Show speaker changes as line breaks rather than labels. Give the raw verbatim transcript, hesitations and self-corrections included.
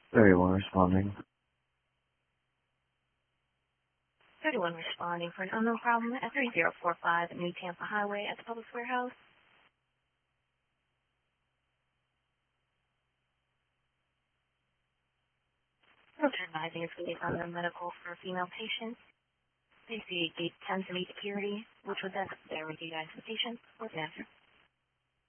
thirty-one responding.
thirty-one responding for an unknown problem at three zero four five New Tampa Highway at the Publix warehouse. Roger advising is based on the medical for a female patient. They see gate ten to meet security, which would then there with you guys the patient or the answer.